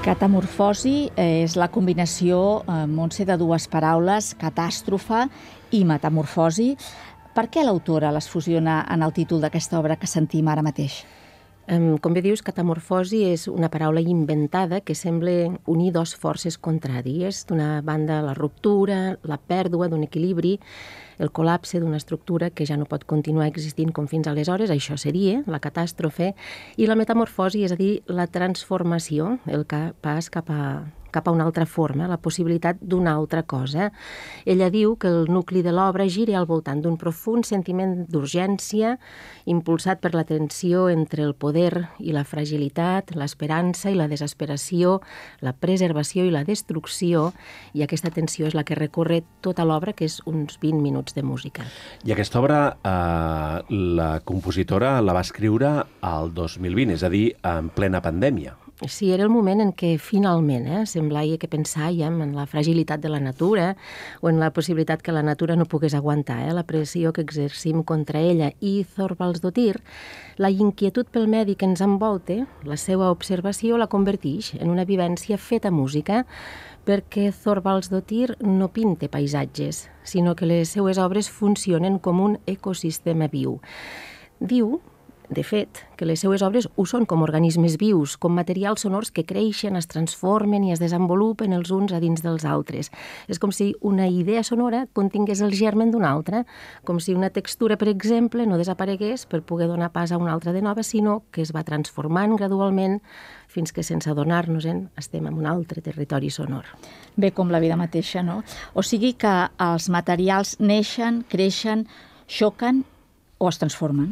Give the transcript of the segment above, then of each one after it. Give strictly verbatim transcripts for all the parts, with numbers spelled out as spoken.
Catamorfosi és la combinació, eh, Montse, de dues paraules, catàstrofe i metamorfosi. Per què l'autora les fusiona en el títol d'aquesta obra que sentim ara mateix? Um, com bé dius, catamorfosi és una paraula inventada que sembla unir dos forces contràries. D'una banda, la ruptura, la pèrdua d'un equilibri, el col·lapse d'una estructura que ja no pot continuar existint com fins aleshores, això seria la catàstrofe, i la metamorfosi, és a dir, la transformació, el pas cap a, cap a una altra forma, la possibilitat d'una altra cosa. Ella diu que el nucli de l'obra gira al voltant d'un profund sentiment d'urgència, impulsat per la tensió entre el poder i la fragilitat, l'esperança i la desesperació, la preservació i la destrucció, i aquesta tensió és la que recorre tota l'obra, que és uns vint minuts de música. I aquesta obra, eh, la compositora la va escriure al dos mil vint, és a dir, en plena pandèmia. Sí, era el moment en què finalment eh, semblava que pensàvem en la fragilitat de la natura o en la possibilitat que la natura no pogués aguantar eh, la pressió que exercim contra ella. I Thorvaldsdottir, la inquietud pel medi que ens envolta, la seva observació la converteix en una vivència feta música, perquè Thorvaldsdottir no pinta paisatges, sinó que les seues obres funcionen com un ecosistema viu. Diu, de fet, que les seues obres ho són com organismes vius, com materials sonors que creixen, es transformen i es desenvolupen els uns a dins dels altres. És com si una idea sonora contingués el germen d'una altra, com si una textura, per exemple, no desaparegués per poder donar pas a una altra de nova, sinó que es va transformant gradualment fins que, sense adonar-nos-en, estem en un altre territori sonor. Bé, com la vida mateixa, no? O sigui que els materials neixen, creixen, xoquen o es transformen?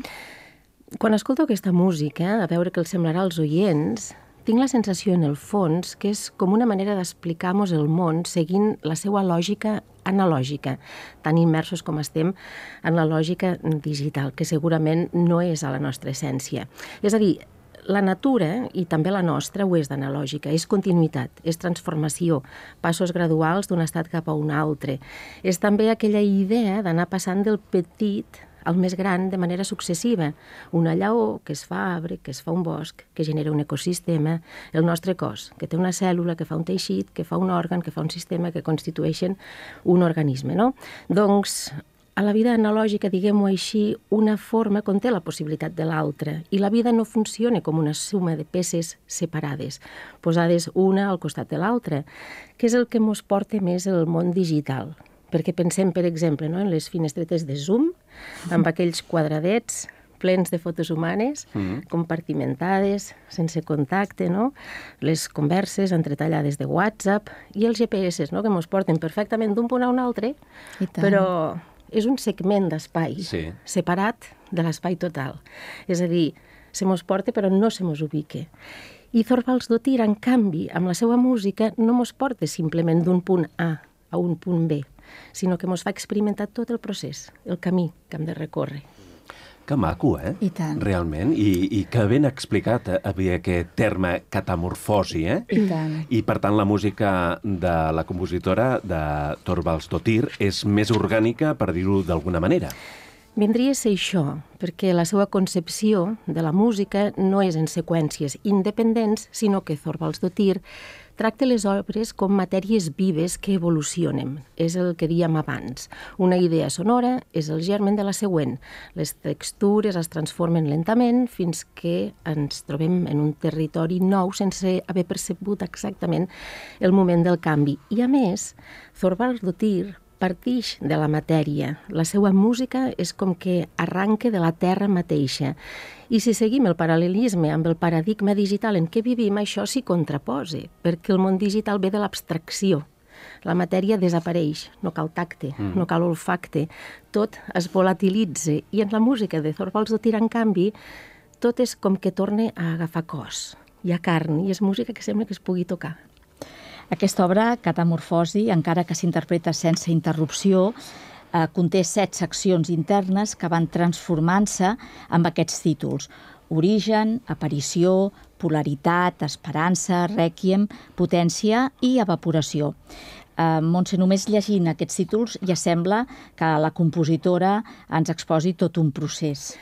Quan escolto aquesta música, a veure què els semblarà als oients, tinc la sensació, en el fons, que és com una manera d'explicar-nos el món seguint la seva lògica analògica, tan immersos com estem en la lògica digital, que segurament no és a la nostra essència. És a dir, la natura, i també la nostra, ho és d'analògica, és continuïtat, és transformació, passos graduals d'un estat cap a un altre. És també aquella idea d'anar passant del petit al més gran de manera successiva. Una llaor que es fa arbre, que es fa un bosc, que genera un ecosistema, el nostre cos, que té una cèl·lula, que fa un teixit, que fa un òrgan, que fa un sistema, que constitueixen un organisme, no? Doncs, a la vida analògica, diguem-ho així, una forma conté la possibilitat de l'altra, i la vida no funciona com una suma de peces separades, posades una al costat de l'altra, que és el que ens porta més el món digital. Perquè pensem, per exemple, no, en les finestretes de Zoom, amb aquells quadradets plens de fotos humanes, mm-hmm. compartimentades, sense contacte, no? Les converses entretallades de WhatsApp i els G P S, no? Que ens porten perfectament d'un punt a un altre, però és un segment d'espai sí. separat de l'espai total. És a dir, se mos porta però no se mos ubica. I Thorvaldsdottir, en canvi, amb la seva música, no mos porta simplement d'un punt A a un punt B, sinó que ens fa experimentar tot el procés, el camí que hem de recórrer. Que maco, eh? I tant. Realment. I, i que ben explicat havia aquest terme catamorfosi, eh? I tant. I, per tant, la música de la compositora de Thorvaldsdottir és més orgànica, per dir-ho d'alguna manera. Vindria a ser això, perquè la seva concepció de la música no és en seqüències independents, sinó que Thorvaldsdottir tracta les obres com matèries vives que evolucionen. És el que dèiem abans. Una idea sonora és el germen de la següent. Les textures es transformen lentament fins que ens trobem en un territori nou sense haver percebut exactament el moment del canvi. I, a més, Thorvaldsdottir partix de la matèria. La seva música és com que arranca de la terra mateixa. I si seguim el paral·lelisme amb el paradigma digital en què vivim, això s'hi contraposa, perquè el món digital ve de l'abstracció. La matèria desapareix, no cal tacte, mm. no cal olfacte, tot es volatilitza. I en la música de Thorvaldsdottir, en canvi, tot és com que torna a agafar cos. Hi ha carn i és música que sembla que es pugui tocar. Aquesta obra, Catamorfosi, encara que s'interpreta sense interrupció, eh, conté set seccions internes que van transformant-se amb aquests títols: Origen, Aparició, Polaritat, Esperança, Rèquiem, Potència i Evaporació. Eh, Montse, només llegint aquests títols ja sembla que la compositora ens exposi tot un procés.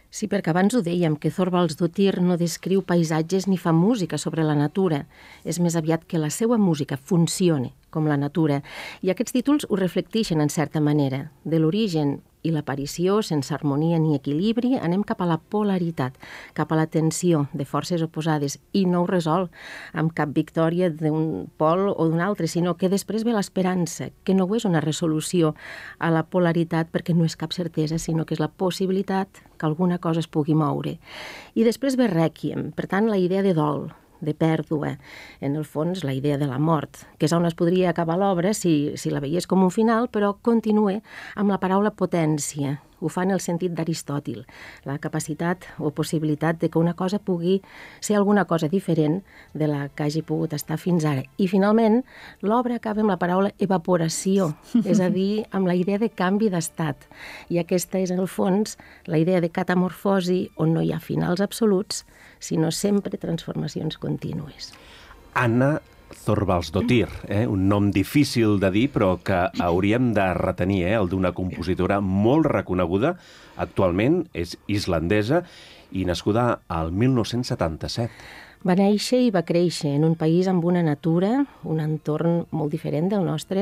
Sí, perquè abans ho dèiem, que Þorvaldsdóttir no descriu paisatges ni fa música sobre la natura. És més aviat que la seva música funcione com la natura. I aquests títols ho reflecteixen en certa manera. De l'origen i l'aparició, sense harmonia ni equilibri, anem cap a la polaritat, cap a la tensió de forces oposades, i no ho resol amb cap victòria d'un pol o d'un altre, sinó que després ve l'esperança, que no és una resolució a la polaritat perquè no és cap certesa, sinó que és la possibilitat que alguna cosa es pugui moure. I després ve Rèquiem, per tant, la idea de dol, de pèrdua, en el fons la idea de la mort, que és on es podria acabar l'obra si, si la veiés com un final, però continua amb la paraula potència. Ho fa en el sentit d'Aristòtil, la capacitat o possibilitat de que una cosa pugui ser alguna cosa diferent de la que hagi pogut estar fins ara. I finalment, l'obra acaba amb la paraula evaporació, és a dir, amb la idea de canvi d'estat. I aquesta és, en el fons, la idea de catamorfosi, on no hi ha finals absoluts, sinó sempre transformacions contínues. Anna Þorvaldsdóttir, eh? Un nom difícil de dir, però que hauríem de retenir, eh? El d'una compositora molt reconeguda. Actualment és islandesa i nascuda al mil nou-cents setanta-set. Va néixer i va créixer en un país amb una natura, un entorn molt diferent del nostre,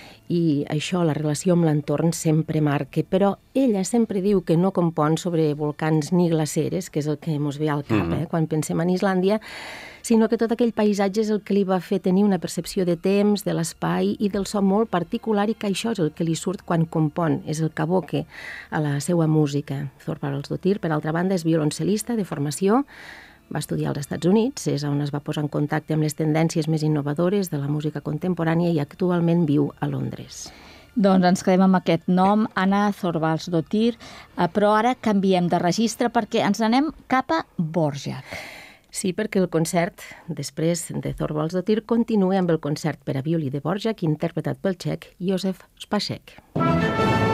i això, la relació amb l'entorn, sempre marca. Però ella sempre diu que no compon sobre volcans ni glaceres, que és el que ens ve al cap, eh, quan pensem en Islàndia, sinó que tot aquell paisatge és el que li va fer tenir una percepció de temps, de l'espai i del so molt particular, i que això és el que li surt quan compon, és el que aboca a la seva música. Þorvaldsdóttir, per altra banda, és violoncel·lista de formació, va estudiar als Estats Units, és on es va posar en contacte amb les tendències més innovadores de la música contemporània i actualment viu a Londres. Doncs ens quedem amb aquest nom, Anna Þorvaldsdóttir, però ara canviem de registre perquè ens anem cap a Dvořák. Sí, perquè el concert, després de Þorvaldsdóttir, continua amb el concert per a violí de Dvořák, interpretat pel txec Josef Spacek.